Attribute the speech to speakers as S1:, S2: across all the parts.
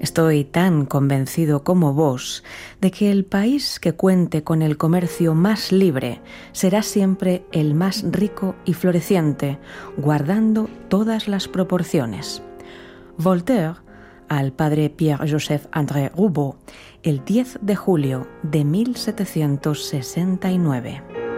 S1: Estoy tan convencido como vos de que el país que cuente con el comercio más libre será siempre el más rico y floreciente, guardando todas las proporciones. Voltaire, al padre Pierre-Joseph André Roubaud, el 10 de julio de 1769.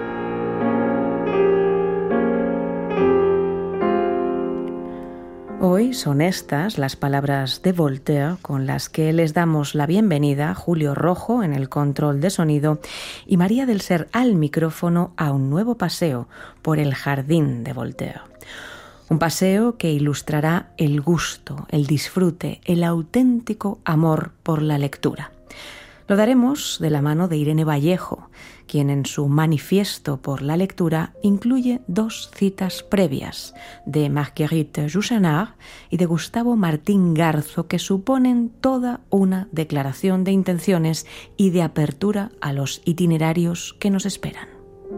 S1: Hoy son estas las palabras de Voltaire con las que les damos la bienvenida, Julio Rojo en el control de sonido y María del Ser al micrófono, a un nuevo paseo por el jardín de Voltaire. Un paseo que ilustrará el gusto, el disfrute, el auténtico amor por la lectura. Lo daremos de la mano de Irene Vallejo, quien en su manifiesto por la lectura incluye 2 citas previas de Marguerite Yourcenar y de Gustavo Martín Garzo, que suponen toda una declaración de intenciones y de apertura a los itinerarios que nos esperan.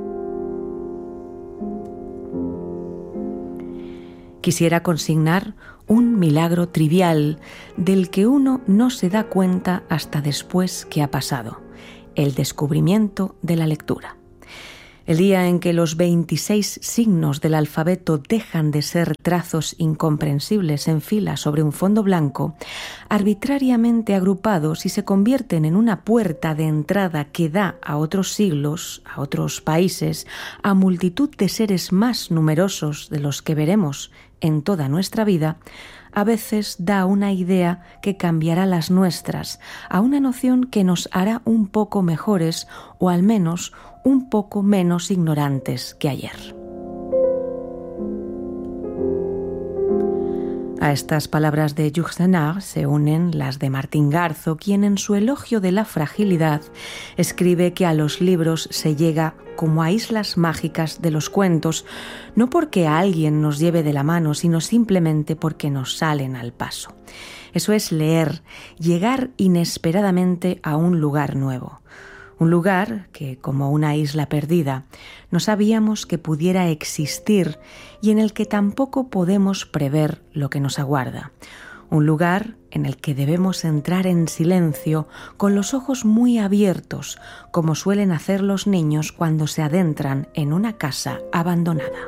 S1: Quisiera consignar un milagro trivial del que uno no se da cuenta hasta después que ha pasado: el descubrimiento de la lectura. El día en que los 26 signos del alfabeto dejan de ser trazos incomprensibles en fila sobre un fondo blanco, arbitrariamente agrupados, y se convierten en una puerta de entrada que da a otros siglos, a otros países, a multitud de seres más numerosos de los que veremos en toda nuestra vida, a veces da una idea que cambiará las nuestras, a una noción que nos hará un poco mejores o al menos un poco menos ignorantes que ayer. A estas palabras de Yourcenar se unen las de Martín Garzo, quien en su elogio de la fragilidad escribe que a los libros se llega como a islas mágicas de los cuentos, no porque alguien nos lleve de la mano, sino simplemente porque nos salen al paso. Eso es leer, llegar inesperadamente a un lugar nuevo. Un lugar que, como una isla perdida, no sabíamos que pudiera existir y en el que tampoco podemos prever lo que nos aguarda. Un lugar en el que debemos entrar en silencio, con los ojos muy abiertos, como suelen hacer los niños cuando se adentran en una casa abandonada.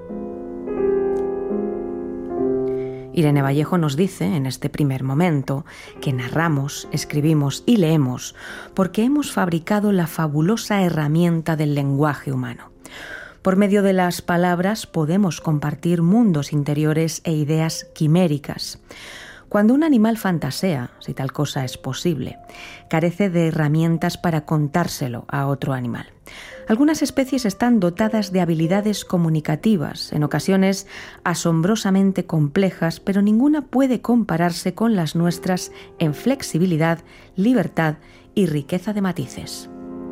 S1: Irene Vallejo nos dice, en este primer momento, que narramos, escribimos y leemos porque hemos fabricado la fabulosa herramienta del lenguaje humano. Por medio de las palabras podemos compartir mundos interiores e ideas quiméricas. Cuando un animal fantasea, si tal cosa es posible, carece de herramientas para contárselo a otro animal. Algunas especies están dotadas de habilidades comunicativas, en ocasiones asombrosamente complejas, pero ninguna puede compararse con las nuestras en flexibilidad, libertad y riqueza de matices.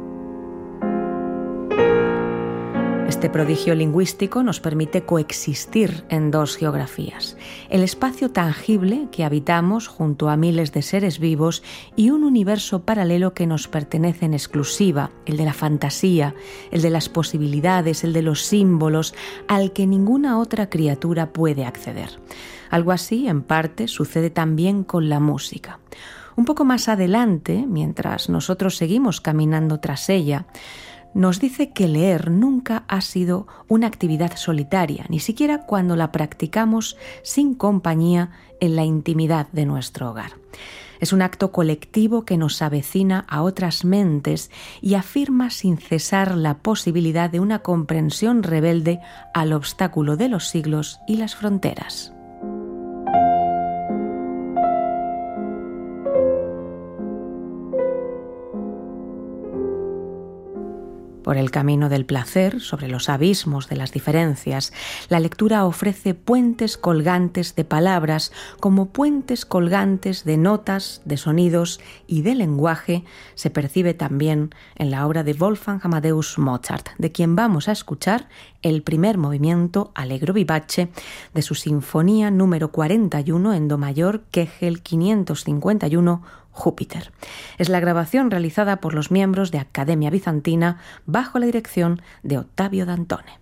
S1: Este prodigio lingüístico nos permite coexistir en 2 geografías: el espacio tangible que habitamos junto a miles de seres vivos y un universo paralelo que nos pertenece en exclusiva, el de la fantasía, el de las posibilidades, el de los símbolos, al que ninguna otra criatura puede acceder. Algo así, en parte, sucede también con la música. Un poco más adelante, mientras nosotros seguimos caminando tras ella, nos dice que leer nunca ha sido una actividad solitaria, ni siquiera cuando la practicamos sin compañía en la intimidad de nuestro hogar. Es un acto colectivo que nos avecina a otras mentes y afirma sin cesar la posibilidad de una comprensión rebelde al obstáculo de los siglos y las fronteras. Por el camino del placer, sobre los abismos de las diferencias, la lectura ofrece puentes colgantes de palabras como puentes colgantes de notas, de sonidos y de lenguaje. Se percibe también en la obra de Wolfgang Amadeus Mozart, de quien vamos a escuchar el primer movimiento Allegro vivace de su Sinfonía número 41 en do mayor, Kegel 551, Júpiter. Es la grabación realizada por los miembros de Academia Bizantina bajo la dirección de Ottavio Dantone.